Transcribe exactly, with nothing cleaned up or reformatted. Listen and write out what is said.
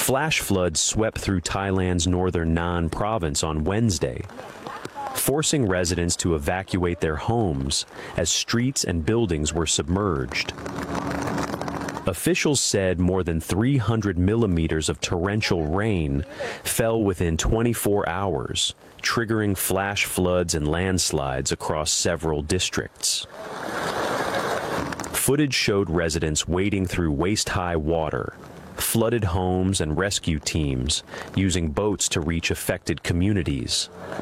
Flash floods swept through Thailand's northern Nan province on Wednesday, forcing residents to evacuate their homes as streets and buildings were submerged. Officials said more than three hundred millimeters of torrential rain fell within twenty-four hours, triggering flash floods and landslides across several districts. Footage showed residents wading through waist-high water, flooded homes, and rescue teams using boats to reach affected communities.